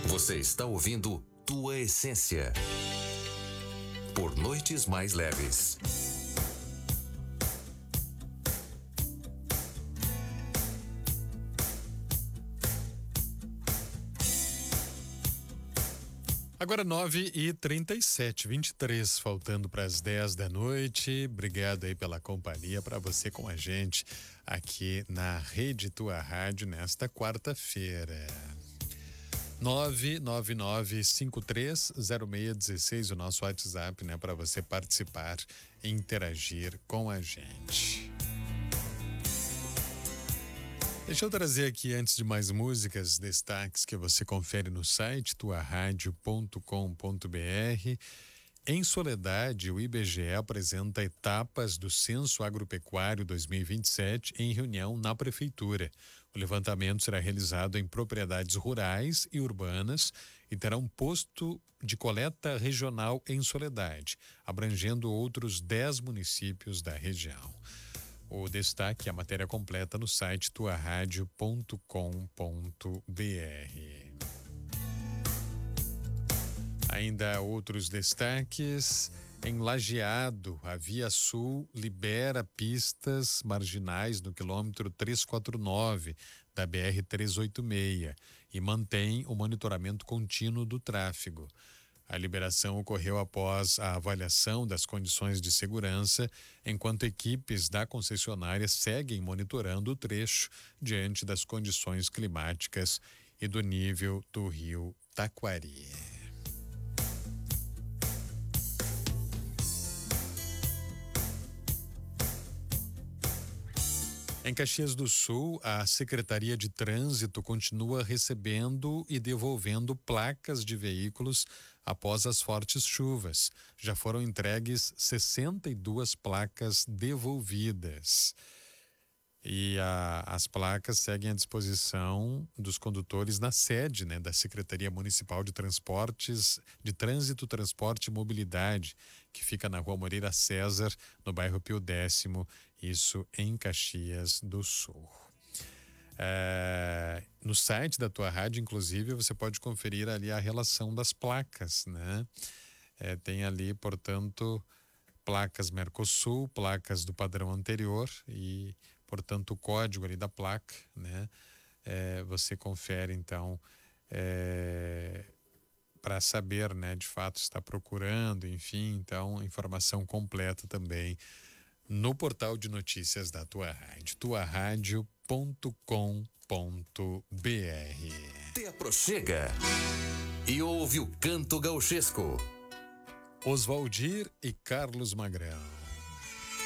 Você está ouvindo Tua Essência por Noites Mais Leves. Agora 9h37, 23, faltando para as 10 da noite. Obrigado aí pela companhia, para você com a gente aqui na Rede Tua Rádio nesta quarta-feira. 999530616, o nosso WhatsApp, né, para você participar e interagir com a gente. Deixa eu trazer aqui, antes de mais músicas, destaques que você confere no site tuaradio.com.br. Em Soledade, o IBGE apresenta etapas do Censo Agropecuário 2027 em reunião na Prefeitura. O levantamento será realizado em propriedades rurais e urbanas e terá um posto de coleta regional em Soledade, abrangendo outros 10 municípios da região. O destaque, a matéria completa no site tuaradio.com.br. Ainda outros destaques. Em Lajeado, a Via Sul libera pistas marginais no quilômetro 349 da BR-386 e mantém o monitoramento contínuo do tráfego. A liberação ocorreu após a avaliação das condições de segurança, enquanto equipes da concessionária seguem monitorando o trecho diante das condições climáticas e do nível do rio Taquari. Em Caxias do Sul, a Secretaria de Trânsito continua recebendo e devolvendo placas de veículos após as fortes chuvas. Já foram entregues 62 placas devolvidas. E as placas seguem à disposição dos condutores na sede, né, da Secretaria Municipal de Transportes, de Trânsito, Transporte e Mobilidade, que fica na Rua Moreira César, no bairro Pio X, isso em Caxias do Sul. No site da Tua Rádio, inclusive, você pode conferir ali a relação das placas, né? Tem ali, portanto, placas Mercosul, placas do padrão anterior e, portanto, o código ali da placa, né? Você confere, então, para saber, né, de fato está procurando, enfim, então, informação completa também no portal de notícias da Tua Rádio, tuaradio.com.br. Te aproxega e ouve o canto gauchesco. Oswaldir e Carlos Magrão.